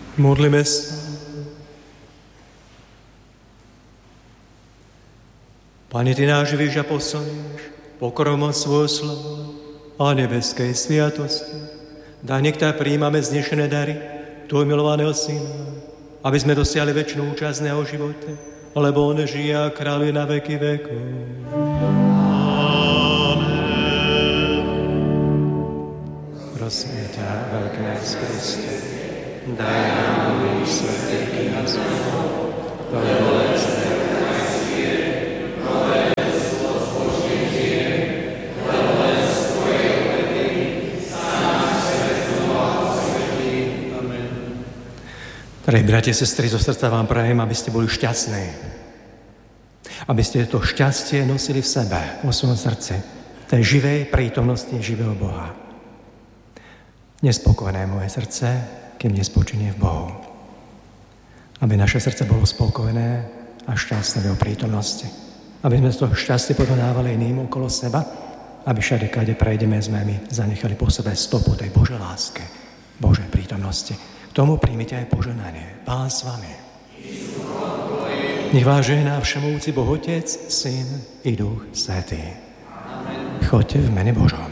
Modlíme sa. Pane, Ty nás živíš a posilníš pokorom svojho slova a nebeskej sviatosti. Daj, nech tak prijímame znešené dary Tvojho milovaného Syna, aby sme dosiahli večnú účasť na jeho živote, lebo on žije a kráľuje na veky vekov. Amen. Prosíme ťa, veľký nás Kriste, daj nám nový svätý kniaz, lebo lecné krástie, nové spoločenie, lebo len z Tvojej obety sa nám svetlo a posvetí. Amen. Drahí bratia, sestry, zo srdca vám prajem, aby ste boli šťastní. Aby ste to šťastie nosili v sebe, vo svojom srdci, tej živej prítomnosti živého Boha. Nespokojné moje srdce, kým nespočinie v Bohu. Aby naše srdce bolo spokojné a šťastné v jeho prítomnosti. Aby sme to šťastie podávali iným okolo seba, aby všade, kade prejdeme, sme my zanechali po sebe stopu tej Božej lásky, Božej prítomnosti. K tomu príjmite aj požehnanie. Pán s vami. Nech vás žehná všemovúci Boh Otec, Syn i Duch Svätý. Choďte v mene Božom.